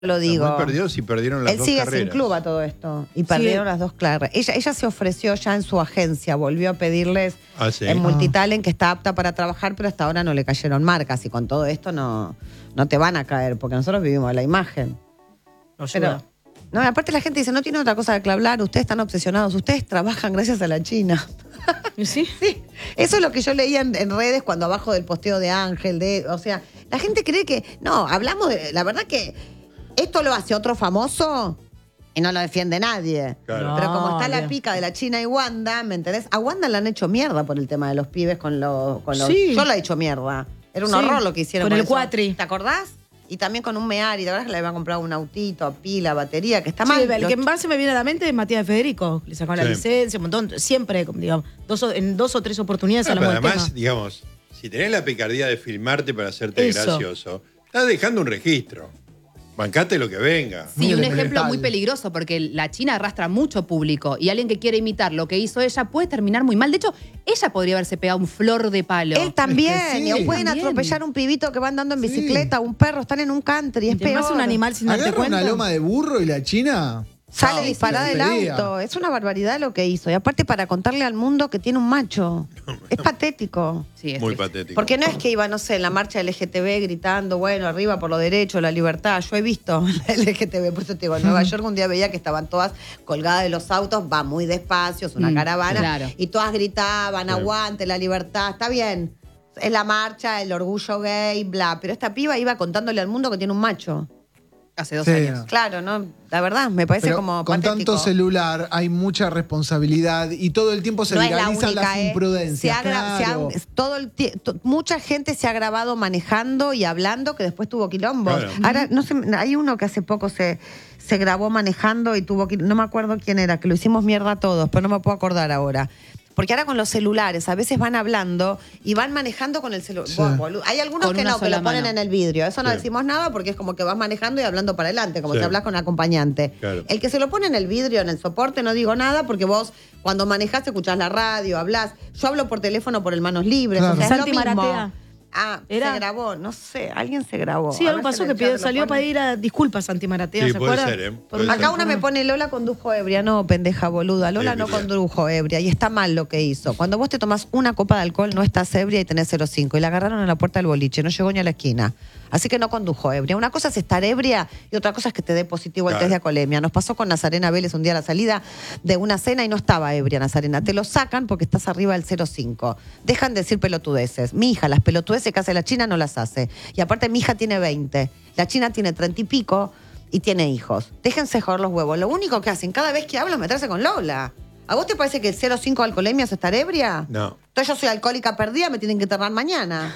lo digo. Muy perdidos y perdieron las dos Él carreras. sigue sin club a todo esto. Y perdieron las dos carreras. Ella se ofreció ya en su agencia, volvió a pedirles en Multitalent que está apta para trabajar, pero hasta ahora no le cayeron marcas. Y con todo esto no te van a caer, porque nosotros vivimos de la imagen. Pero, no, aparte la gente dice, no tiene otra cosa que hablar, ustedes están obsesionados, ustedes trabajan gracias a la China. ¿Sí? Sí. Eso es lo que yo leía en redes cuando abajo del posteo de Ángel, o sea, la gente cree que, no, hablamos de, la verdad que esto lo hace otro famoso y no lo defiende nadie. Claro. Pero como está la pica de la China y Wanda, ¿me entendés? A Wanda le han hecho mierda por el tema de los pibes con los... Sí. Yo la he hecho mierda. Era un horror lo que hicieron con el eso. Cuatri. ¿Te acordás? Y también con un Meari, la verdad que le habían comprado un autito, pila, batería, que está mal. El que más se me viene a la mente es Matías de Federico. Le sacaron la licencia, un montón. Siempre, digamos, en 2 o 3 oportunidades hablamos del además, tema. digamos, si tenés la picardía de filmarte para hacerte gracioso, estás dejando un registro. Bancate lo que venga. Sí, un ejemplo muy peligroso, porque la China arrastra mucho público y alguien que quiere imitar lo que hizo ella puede terminar muy mal. De hecho, ella podría haberse pegado un flor de palo. Él también. Sí. O pueden atropellar un pibito que va andando en bicicleta, un perro, están en un country, es peor. Además, un animal sin darte Agarra cuenta. una loma de burro y la China... Sale chao, disparada del pelea. auto. Es una barbaridad lo que hizo. Y aparte para contarle al mundo que tiene un macho. Es patético. Sí, Muy patético. Porque no es que iba, no sé, en la marcha LGTB gritando, bueno, arriba por los derechos, la libertad. Yo he visto la LGTB, por eso te digo, en Nueva York un día veía que estaban todas colgadas de los autos, va muy despacio, es una caravana, claro. y todas gritaban, aguante la libertad, está bien. Es la marcha, el orgullo gay, bla. Pero esta piba iba contándole al mundo que tiene un macho. Hace 2 Sí. años. Claro, ¿no? La verdad, me parece Pero como con patético. tanto celular hay mucha responsabilidad y todo el tiempo se No es la viralizan única, las imprudencias. claro. Mucha gente se ha grabado manejando y hablando que después tuvo quilombos. Claro. Ahora, no sé, hay uno que hace poco se grabó manejando y tuvo no me acuerdo quién era, que lo hicimos mierda a todos, pero no me puedo acordar ahora. Porque ahora con los celulares a veces van hablando y van manejando con el celular. Sí. Hay algunos Con que una no, que sola lo ponen mano. en el vidrio. Eso no Sí. decimos nada porque es como que vas manejando y hablando para adelante, como Sí. si hablas con acompañante. Claro. El que se lo pone en el vidrio, en el soporte, no digo nada porque vos cuando manejás escuchás la radio, hablás. Yo hablo por teléfono por el manos libres. Claro. O sea, es lo Santi mismo. Maratea. Se grabó, no sé, alguien se grabó. Sí, A algo ver si pasó en el que chat lo salió para ponen. ir a disculpas Santi Maratea, Sí, ¿se puede acuerdan? ser, Por puede una- ser. Acá una me pone Lola condujo ebria. No, pendeja boluda. Lola Sí, no mira. condujo ebria y está mal lo que hizo. Cuando vos te tomás una copa de alcohol no estás ebria y tenés 0,5 y la agarraron en la puerta del boliche, no llegó ni a la esquina. Así que no condujo ebria. Una cosa es estar ebria y otra cosa es que te dé positivo el Claro. test de alcoholemia. Nos pasó con Nazarena Vélez un día a la salida de una cena y no estaba ebria Nazarena. Te lo sacan porque estás arriba del 0,5. Dejan de decir pelotudeces. Mi hija, las pelotudeces que hace la China no las hace. Y aparte mi hija tiene 20. La China tiene 30 y pico y tiene hijos. Déjense joder los huevos. Lo único que hacen cada vez que hablo es meterse con Lola. ¿A vos te parece que el 0,5 de alcoholemia es estar ebria? No. Entonces yo soy alcohólica perdida, me tienen que internar mañana.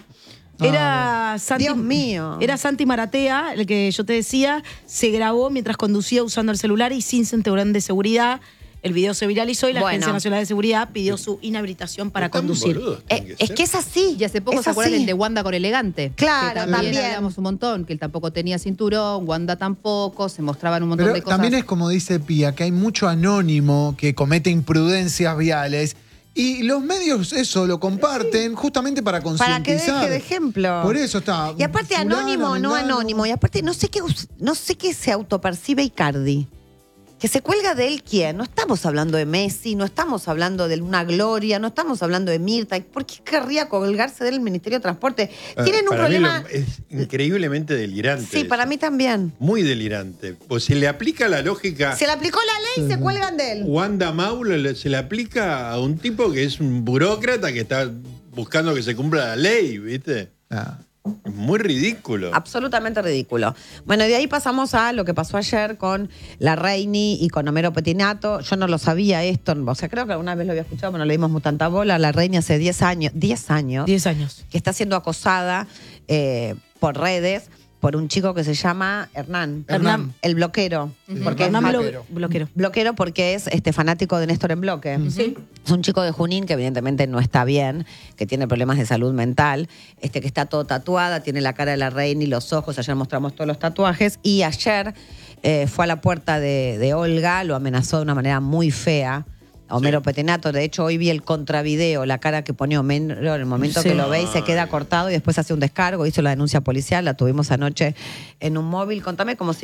Era Santi, Dios mío. Era Santi Maratea, el que yo te decía, se grabó mientras conducía usando el celular y sin cinturón de seguridad. El video se viralizó y la Bueno. Agencia Nacional de Seguridad pidió su inhabilitación para Tan conducir. boludos tienen Es ser. que es así. Y hace poco es se acuerdan así. el de Wanda con Elegante. Claro, que también. también. Hablamos un montón, que él tampoco tenía cinturón, Wanda tampoco, se mostraban un montón Pero de cosas. también es como dice Pía, que hay mucho anónimo que comete imprudencias viales y los medios eso lo comparten justamente para Para que concientizar. deje de ejemplo. Por eso está. Y aparte fulana, anónimo, no mengano. anónimo. Y aparte no sé qué se autopercibe Icardi. Que se cuelga de él quién. No estamos hablando de Messi, no estamos hablando de una Gloria, no estamos hablando de Mirta. ¿Por qué querría colgarse del Ministerio de Transporte? Tienen un Para mí problema. es increíblemente delirante. Sí, para eso. mí también. Muy delirante. Pues se le aplica la lógica. Se le aplicó la ley y se cuelgan de él. Wanda Maul se le aplica a un tipo que es un burócrata que está buscando que se cumpla la ley, ¿viste? Ah. Es muy ridículo. Absolutamente ridículo. Bueno, de ahí pasamos a lo que pasó ayer con la Reini y con Homero Petinato. Yo no lo sabía esto, o sea, creo que alguna vez lo había escuchado, pero no le dimos tanta bola. La Reini hace 10 años, 10 años. que está siendo acosada por redes por un chico que se llama Hernán. El bloquero. Porque es Hernán fan- Bloquero. Bloquero porque es fanático de Néstor en Bloque. Sí. Es un chico de Junín que evidentemente no está bien, que tiene problemas de salud mental, que está todo tatuada, tiene la cara de la reina y los ojos, ayer mostramos todos los tatuajes, y ayer fue a la puerta de Olga, lo amenazó de una manera muy fea, Homero Petenato. De hecho, hoy vi el contravideo, la cara que pone Homero en el momento Sí. que lo ve y se queda cortado y después hace un descargo, hizo la denuncia policial, la tuvimos anoche en un móvil. Contame cómo